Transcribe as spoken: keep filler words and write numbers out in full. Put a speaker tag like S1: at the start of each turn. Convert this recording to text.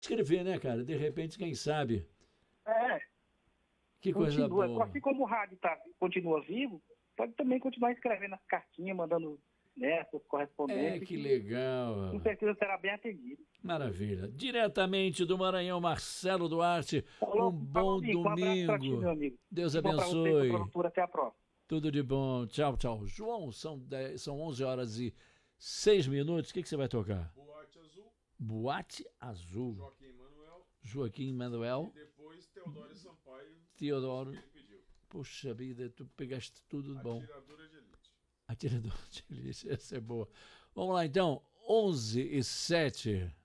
S1: Escrever, né, cara? De repente, quem sabe?
S2: É,
S1: Que coisa
S2: continua.
S1: boa.
S2: Assim como o rádio tá, continua vivo, pode também continuar escrevendo as cartinhas, mandando essas
S1: É,
S2: correspondências,
S1: que
S2: que
S1: legal.
S2: com certeza será bem atendido.
S1: Maravilha. Diretamente do Maranhão, Marcelo Duarte, um
S2: Falou, falou,
S1: bom
S2: amigo. Um abraço para ti,
S1: domingo.
S2: meu amigo.
S1: Deus
S2: Tudo bom para você e sua
S1: abençoe.
S2: produtora. Até a próxima.
S1: Tudo de bom. Tchau, tchau. João, são, dez, são onze horas e seis minutos. O que, que você vai tocar?
S3: Boate Azul.
S1: Boate Azul.
S3: Joaquim Manuel.
S1: Joaquim Manuel.
S3: E depois Teodoro Sampaio.
S1: Teodoro.
S3: Que ele pediu.
S1: Puxa vida, tu pegaste tudo de bom.
S3: Atiradora de Elite.
S1: Atirador de elite, essa é boa. Vamos lá então, onze e sete.